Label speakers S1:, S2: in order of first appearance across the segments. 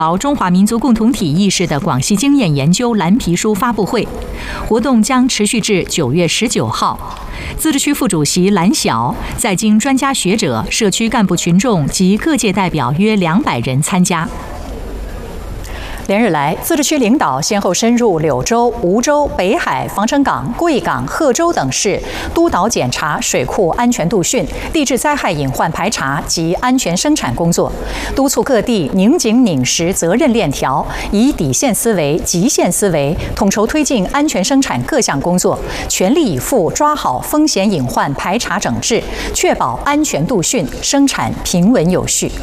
S1: 中华民族共同体意识的广西经验研究蓝皮书发布会，活动将持续至9月19号。自治区副主席蓝晓、在京专家学者、社区干部群众及各界代表约200人参加。连日来，自治区领导先后深入柳州、梧州、北海、防城港、贵港、贺州等市，督导检查水库安全度汛、地质灾害隐患排查及安全生产工作，督促各地拧紧拧实责任链条，以底线思维、极限思维，统筹推进安全生产各项工作，全力以赴抓好风险隐患排查整治，确保安全度汛、生产平稳有序。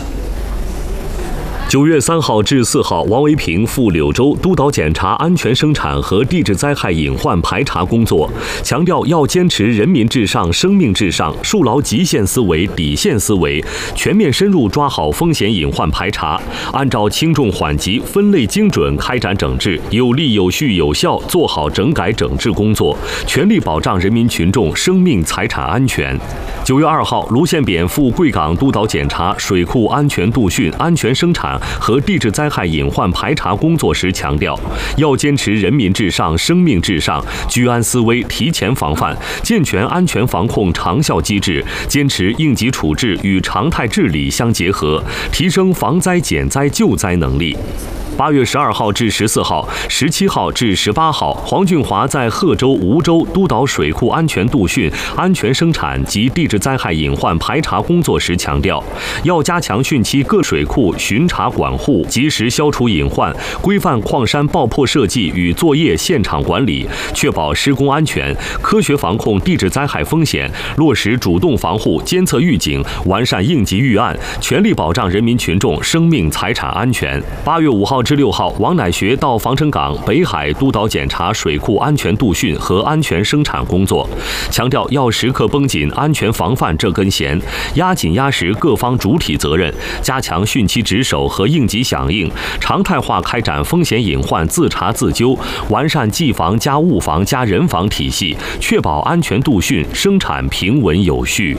S2: 9月3号至4号，王维平赴柳州督导检查安全生产和地质灾害隐患排查工作，强调要坚持人民至上、生命至上，树牢极限思维、底线思维，全面深入抓好风险隐患排查，按照轻重缓急、分类精准开展整治，有力、有序、有效做好整改整治工作，全力保障人民群众生命财产安全。9月2号，卢宪扁赴贵港督导检查水库安全度汛、安全生产和地质灾害隐患排查工作时强调，要坚持人民至上、生命至上，居安思危、提前防范，健全安全防控长效机制，坚持应急处置与常态治理相结合，提升防灾减灾救灾能力。8月12号至14号、17号至18号，黄俊华在贺州、梧州督导水库安全度汛、安全生产及地质灾害隐患排查工作时强调，要加强汛期各水库巡查管护，及时消除隐患，规范矿山爆破设计与作业现场管理，确保施工安全，科学防控地质灾害风险，落实主动防护、监测预警，完善应急预案，全力保障人民群众生命财产安全。8月5号至6号，王乃学到防城港、北海督导检查水库安全度汛和安全生产工作，强调要时刻绷紧安全防范这根弦，压紧压实各方主体责任，加强汛期值守和应急响应，常态化开展风险隐患自查自纠，完善技防加物防加人防体系，确保安全度汛、生产平稳有序。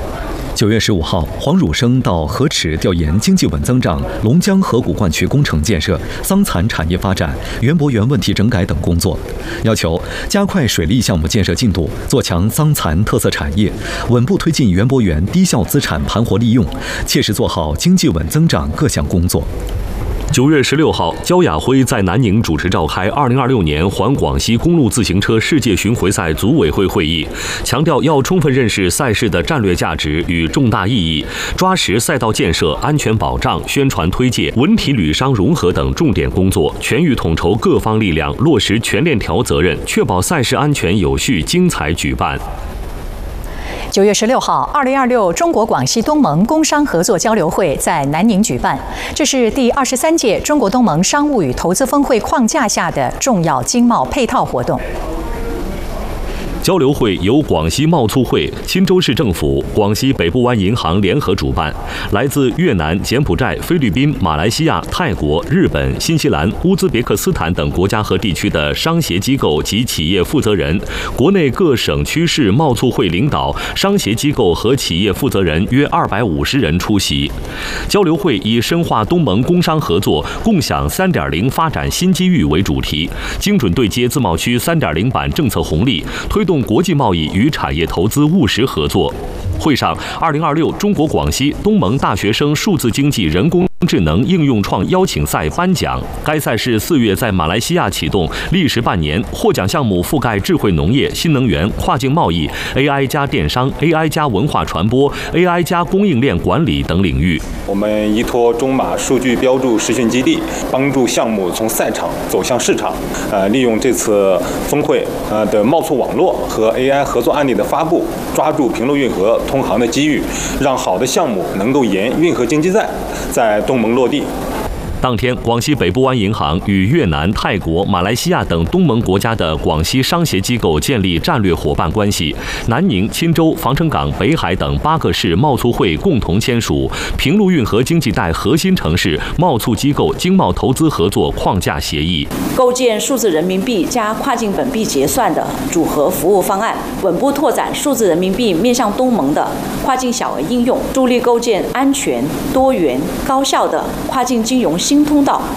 S3: 9月15号，黄汝生到河池调研经济稳增长、龙江河谷灌区工程建设、桑蚕产业发展、园博园问题整改等工作，要求加快水利项目建设进度，做强桑蚕特色产业，稳步推进园博园低效资产盘活利用，切实做好经济稳增长各项工作。
S2: 9月16号，焦亚辉在南宁主持召开2026年环广西公路自行车世界巡回赛组委会会议，强调要充分认识赛事的战略价值与重大意义，抓实赛道建设、安全保障、宣传推介、文体旅商融合等重点工作，全域统筹各方力量，落实全链条责任，确保赛事安全有序、精彩举办。
S1: 9月16号，2026中国广西东盟工商合作交流会在南宁举办，这是第23届中国东盟商务与投资峰会框架下的重要经贸配套活动。
S2: 交流会由广西贸促会、钦州市政府、广西北部湾银行联合主办，来自越南、柬埔寨、菲律宾、马来西亚、泰国、日本、新西兰、乌兹别克斯坦等国家和地区的商协机构及企业负责人，国内各省区市贸促会领导、商协机构和企业负责人约250人出席。交流会以深化东盟工商合作、共享 3.0 发展新机遇为主题，精准对接自贸区 3.0 版政策红利，推动国际贸易与产业投资务实合作。会上，2026中国广西东盟大学生数字经济人工智能应用创邀请赛颁奖。该赛事4月在马来西亚启动，历时半年，获奖项目覆盖智慧农业、新能源、跨境贸易、AI 加电商、AI 加文化传播、AI 加供应链管理等领域。
S4: 我们依托中马数据标注实训基地，帮助项目从赛场走向市场。利用这次峰会的贸促网络和 AI 合作案例的发布，抓住平陆运河通航的机遇，让好的项目能够沿运河经济带在东盟落地。
S2: 当天，广西北部湾银行与越南、泰国、马来西亚等东盟国家的广西商协机构建立战略伙伴关系。南宁、钦州、防城港、北海等8个市贸促会共同签署平陆运河经济带核心城市贸促机构经贸投资合作框架协议，
S5: 构建数字人民币加跨境本币结算的组合服务方案，稳步拓展数字人民币面向东盟的跨境小额应用，助力构建安全、多元、高效的跨境金融新通道，